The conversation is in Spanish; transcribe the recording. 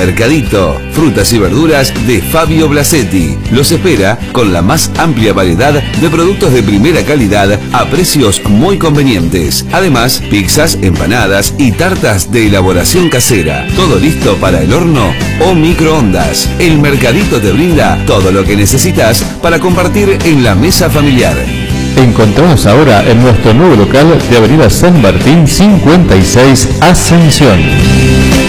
Mercadito, frutas y verduras de Fabio Blasetti. Los espera con la más amplia variedad de productos de primera calidad a precios muy convenientes. Además, pizzas, empanadas y tartas de elaboración casera. Todo listo para el horno o microondas. El Mercadito te brinda todo lo que necesitas para compartir en la mesa familiar. Encontramos ahora en nuestro nuevo local de Avenida San Martín 56, Ascensión.